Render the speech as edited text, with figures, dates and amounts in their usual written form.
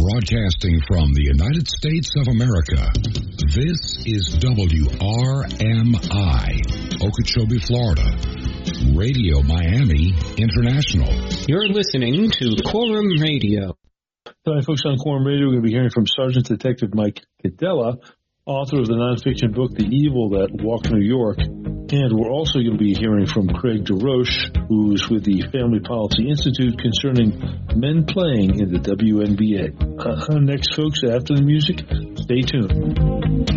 Broadcasting from the United States of America, this is WRMI, Okeechobee, Florida, Radio Miami International. You're listening to Quorum Radio. Tonight, folks, on Quorum Radio, we're going to be hearing from Sergeant Detective Mike Cadella, author of the nonfiction book, The Evil That Walked New York. And we're also going to be hearing from Craig DeRoche, who's with the Family Policy Institute, concerning men playing in the WNBA. Next, folks, after the music, stay tuned.